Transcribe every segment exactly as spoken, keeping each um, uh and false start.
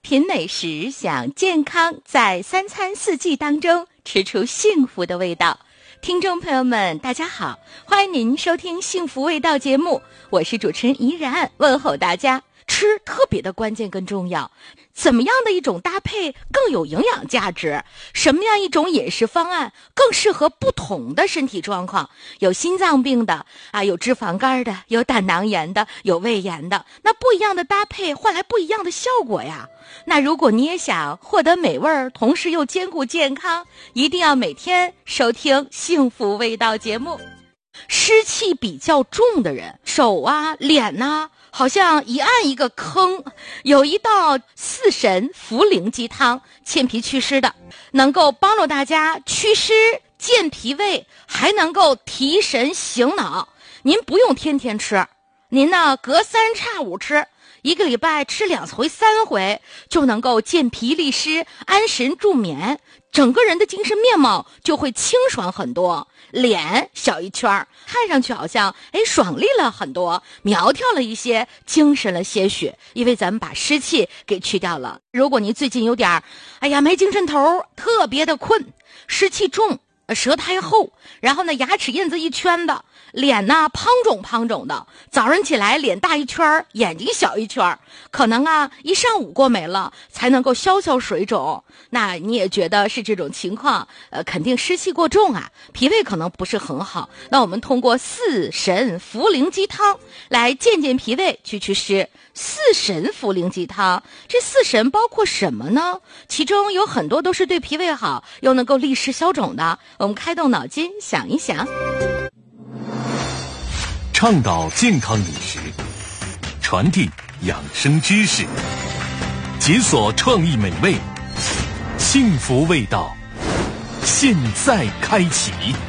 品美食，享健康，在三餐四季当中吃出幸福的味道。听众朋友们大家好，欢迎您收听幸福味道节目，我是主持人怡然，问候大家。吃特别的关键跟重要，怎么样的一种搭配更有营养价值，什么样一种饮食方案更适合不同的身体状况，有心脏病的啊，有脂肪肝的，有胆囊炎的，有胃炎的，那不一样的搭配换来不一样的效果呀。那如果你也想获得美味同时又兼顾健康，一定要每天收听幸福味道节目。湿气比较重的人，手啊脸啊好像一按一个坑，有一道四神茯苓鸡汤，健脾祛湿的，能够帮助大家祛湿健脾胃，还能够提神醒脑。您不用天天吃，您呢隔三差五吃，一个礼拜吃两回三回，就能够健脾利湿，安神助眠，整个人的精神面貌就会清爽很多，脸小一圈，看上去好像哎爽利了很多，苗条了一些，精神了些许，因为咱们把湿气给去掉了。如果您最近有点哎呀没精神头，特别的困，湿气重，舌苔厚，然后呢牙齿印子一圈的，脸呢胖肿胖肿的，早上起来脸大一圈，眼睛小一圈，可能啊一上午过没了才能够消消水肿。那你也觉得是这种情况，呃，肯定湿气过重啊，脾胃可能不是很好。那我们通过四神茯苓鸡汤来健健脾胃，去祛湿。四神茯苓鸡汤，这四神包括什么呢？其中有很多都是对脾胃好，又能够利湿消肿的。我们开动脑筋想一想。 倡导健康饮食，传递养生知识，解锁创意美味，幸福味道，现在开启。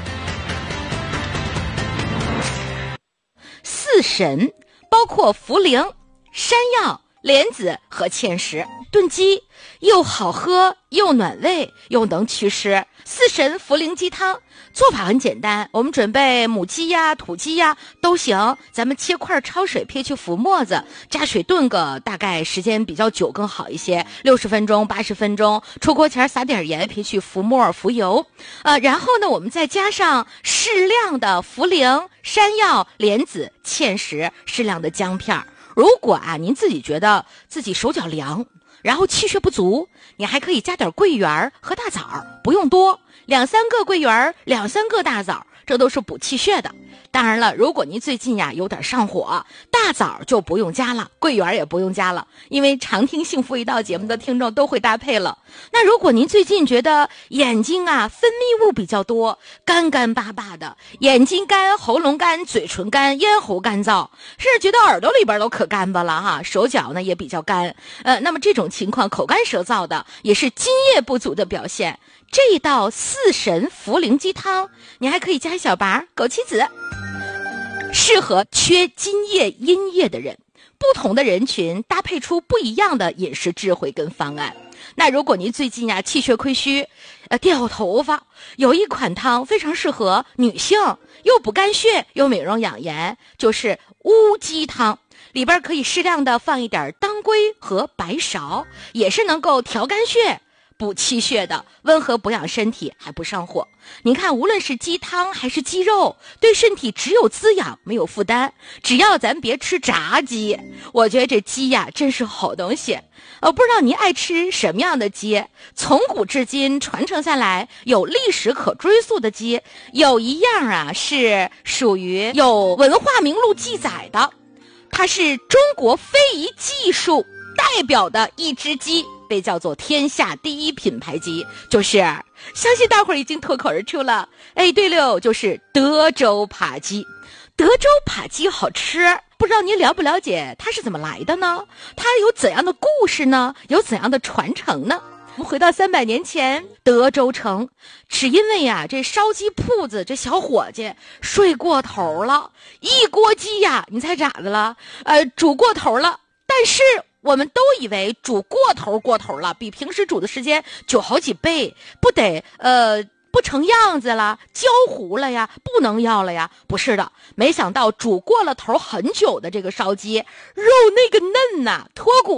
四神包括茯苓、山药、莲子和芡实，炖鸡又好喝又暖胃又能祛湿。四神茯苓鸡汤做法很简单，我们准备母鸡呀土鸡呀都行，咱们切块焯水撇去浮沫子，加水炖个大概时间比较久更好一些，六十分钟八十分钟，出锅前撒点盐，撇去浮沫浮油，呃，然后呢我们再加上适量的茯苓、山药、莲子、芡实，适量的姜片。如果啊您自己觉得自己手脚凉，然后气血不足，你还可以加点桂圆和大枣，不用多，两三个桂圆，两三个大枣，这都是补气血的。当然了，如果您最近呀有点上火，大枣就不用加了，桂圆也不用加了，因为常听幸福味道节目的听众都会搭配了。那如果您最近觉得眼睛啊分泌物比较多，干干巴巴的，眼睛干、喉咙干、嘴唇干、咽喉干燥，甚至觉得耳朵里边都可干巴了哈，手脚呢也比较干，呃，那么这种情况口干舌燥的，也是津液不足的表现。这一道四神茯苓鸡汤，你还可以加一小把枸杞子，适合缺津液阴液的人，不同的人群搭配出不一样的饮食智慧跟方案。那如果您最近呀气血亏虚，呃掉头发，有一款汤非常适合女性，又补肝血又美容养颜，就是乌鸡汤，里边可以适量的放一点当归和白芍，也是能够调肝血补气血的，温和补养身体还不上火。您看无论是鸡汤还是鸡肉，对身体只有滋养没有负担，只要咱别吃炸鸡。我觉得这鸡呀真是好东西，呃，不知道您爱吃什么样的鸡，从古至今传承下来有历史可追溯的鸡，有一样啊是属于有文化名录记载的，它是中国非遗技术代表的一只鸡，被叫做天下第一品牌鸡，就是相信大伙儿已经脱口而出了，哎，对了，就是德州扒鸡。德州扒鸡好吃，不知道您了不了解它是怎么来的呢？它有怎样的故事呢？有怎样的传承呢？我们回到三百年前，德州城，只因为呀、啊，这烧鸡铺子这小伙计睡过头了，一锅鸡呀，你猜咋的了？呃，煮过头了，但是我们都以为煮过头过头了，比平时煮的时间久好几倍，不得呃不成样子了，焦糊了呀，不能要了呀。不是的，没想到煮过了头很久的这个烧鸡，肉那个嫩呐、脱骨啦，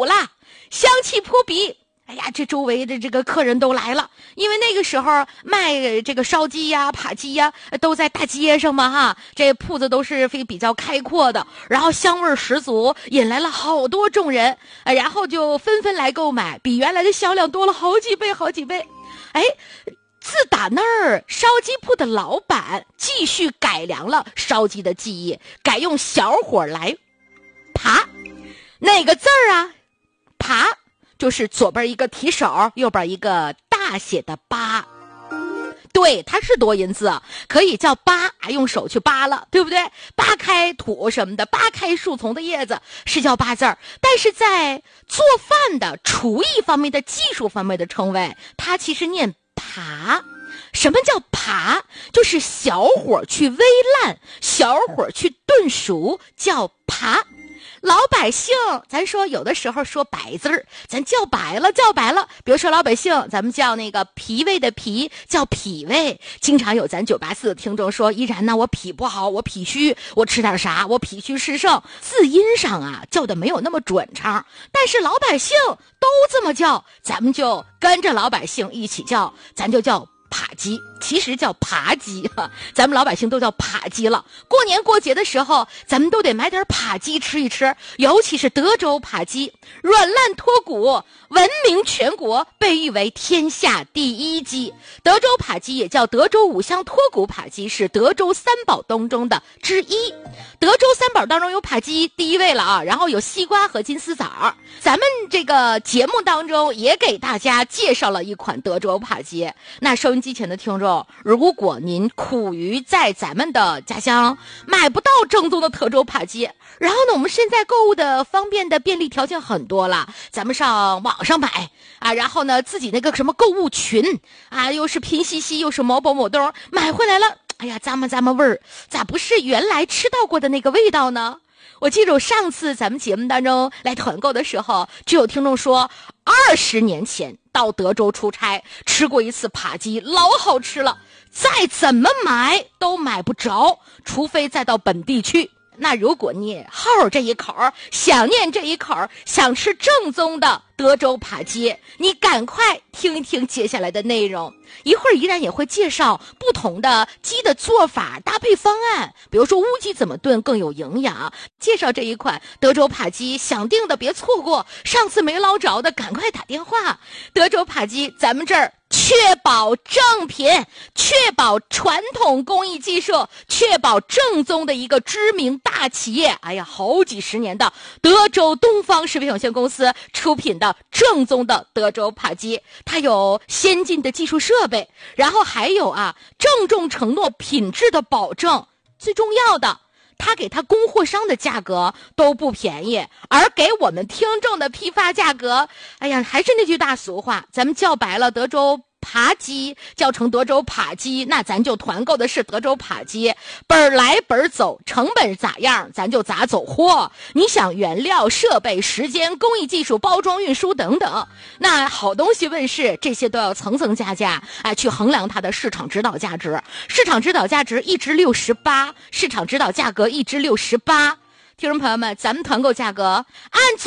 香气扑鼻。哎呀，这周围的这个客人都来了，因为那个时候卖这个烧鸡呀、扒鸡呀，都在大街上嘛哈，这铺子都是非比较开阔的，然后香味十足，引来了好多众人，然后就纷纷来购买，比原来的销量多了好几倍，好几倍。哎，自打那儿，烧鸡铺的老板继续改良了烧鸡的技艺，改用小火来扒，哪个字儿啊？扒。就是左边一个提手，右边一个大写的八，对，它是多音字，可以叫扒，用手去扒了，对不对？扒开土什么的，扒开树丛的叶子是叫八字儿，但是在做饭的厨艺方面的技术方面的称谓，它其实念扒。什么叫扒？就是小火去煨烂，小火去炖熟，叫扒。老百姓，咱说有的时候说白字儿，咱叫白了，叫白了。比如说老百姓，咱们叫那个脾胃的脾，叫脾胃。经常有咱九八四的听众说，依然呢，我脾不好，我脾虚，我吃点啥，我脾虚湿盛。字音上啊，叫的没有那么准畅，但是老百姓都这么叫，咱们就跟着老百姓一起叫，咱就叫扒鸡，其实叫扒鸡哈，咱们老百姓都叫扒鸡了。过年过节的时候，咱们都得买点扒鸡吃一吃，尤其是德州扒鸡，软烂脱骨，闻名全国，被誉为天下第一鸡。德州扒鸡也叫德州五香脱骨扒鸡，是德州三宝当中的之一。德州三宝当中有扒鸡第一位了啊，然后有西瓜和金丝枣。咱们这个节目当中也给大家介绍了一款德州扒鸡。那收音机前的听众，如果您苦于在咱们的家乡买不到正宗的德州扒鸡，然后呢，我们现在购物的方便的便利条件很多了，咱们上网上买啊，然后呢，自己那个什么购物群啊，又是拼夕夕，又是某宝某东，买回来了，哎呀，咂摸咂摸味儿，咋不是原来吃到过的那个味道呢？我记住上次咱们节目当中来团购的时候，就有听众说，二十年前到德州出差吃过一次扒鸡，老好吃了，再怎么买都买不着，除非再到本地去。那如果你好这一口，想念这一口，想吃正宗的德州扒鸡，你赶快听一听接下来的内容。一会儿依然也会介绍不同的鸡的做法搭配方案，比如说乌鸡怎么炖更有营养，介绍这一款德州扒鸡，想订的别错过，上次没捞着的赶快打电话。德州扒鸡咱们这儿确保正品，确保传统工艺技术，确保正宗的一个知名大企业，哎呀，好几十年的德州东方食品有限公司出品的正宗的德州扒鸡，它有先进的技术设备，然后还有啊郑重承诺品质的保证，最重要的，他给他供货商的价格都不便宜，而给我们听众的批发价格，哎呀，还是那句大俗话，咱们叫白了德州扒鸡，叫成德州扒鸡，那咱就团购的是德州扒鸡，本来本走，成本咋样咱就咋走货。你想原料、设备、时间、工艺技术、包装、运输等等，那好东西问世，这些都要层层加价，哎，去衡量它的市场指导价值。市场指导价值一支六十八，市场指导价格一支六十八。听众朋友们，咱们团购价格按